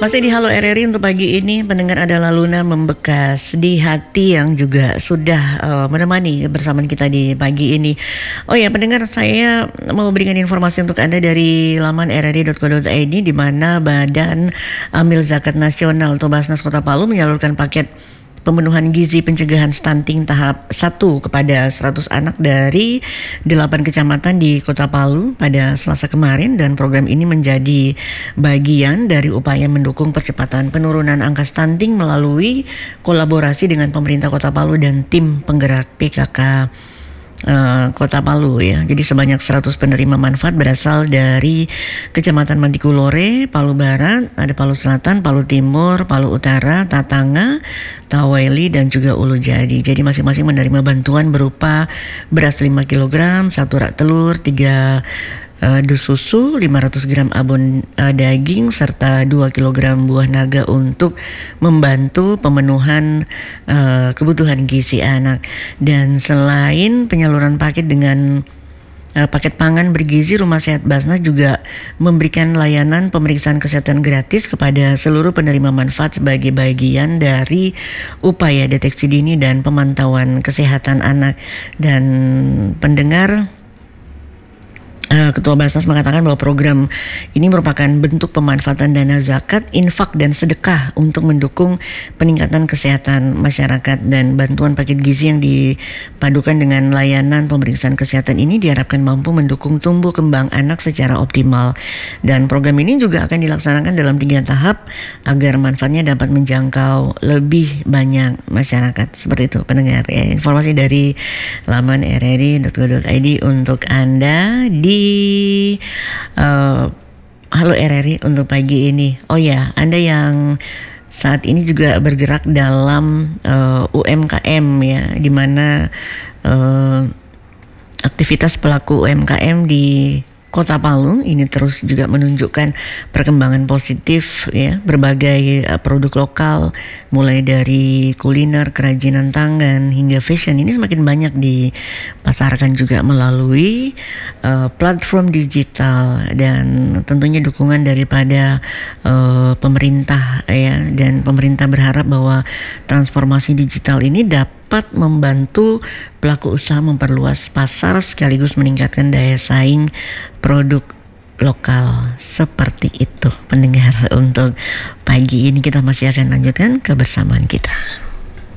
Masih di Halo RRI untuk pagi ini, pendengar adalah Luna membekas di hati yang juga sudah menemani bersama kita di pagi ini. Oh ya pendengar, saya mau berikan informasi untuk Anda dari laman rri.co.id di mana Badan Amil Zakat Nasional atau Basnas Kota Palu menyalurkan paket pemenuhan gizi pencegahan stunting tahap 1 kepada 100 anak dari 8 kecamatan di Kota Palu pada Selasa kemarin, dan program ini menjadi bagian dari upaya mendukung percepatan penurunan angka stunting melalui kolaborasi dengan pemerintah Kota Palu dan tim penggerak PKK Kota Palu ya. Jadi sebanyak 100 penerima manfaat berasal dari Kecamatan Mantikulore, Palu Barat, ada Palu Selatan, Palu Timur, Palu Utara, Tatanga, Taweli dan juga Ulu Jadi. Jadi masing-masing menerima bantuan berupa beras 5 kg, 1 rak telur, 3 dus susu, 500 gram abon daging, serta 2 kg buah naga untuk membantu pemenuhan kebutuhan gizi anak. Dan selain penyaluran paket dengan paket pangan bergizi, Rumah Sehat Basnas juga memberikan layanan pemeriksaan kesehatan gratis kepada seluruh penerima manfaat sebagai bagian dari upaya deteksi dini dan pemantauan kesehatan anak. Dan pendengar, Ketua Basnas mengatakan bahwa program ini merupakan bentuk pemanfaatan dana zakat, infak dan sedekah untuk mendukung peningkatan kesehatan masyarakat, dan bantuan paket gizi yang dipadukan dengan layanan pemeriksaan kesehatan ini diharapkan mampu mendukung tumbuh kembang anak secara optimal. Dan program ini juga akan dilaksanakan dalam 3 tahap agar manfaatnya dapat menjangkau lebih banyak masyarakat. Seperti itu pendengar ya, informasi dari laman rri.co.id untuk Anda di Halo RRI untuk pagi ini. Oh ya, Anda yang saat ini juga bergerak dalam UMKM ya, di mana aktivitas pelaku UMKM di Kota Palu ini terus juga menunjukkan perkembangan positif ya, berbagai produk lokal mulai dari kuliner, kerajinan tangan hingga fashion ini semakin banyak dipasarkan juga melalui platform digital, dan tentunya dukungan daripada pemerintah ya, dan pemerintah berharap bahwa transformasi digital ini dapat membantu pelaku usaha memperluas pasar sekaligus meningkatkan daya saing produk lokal. Seperti itu pendengar, untuk pagi ini kita masih akan lanjutkan kebersamaan kita.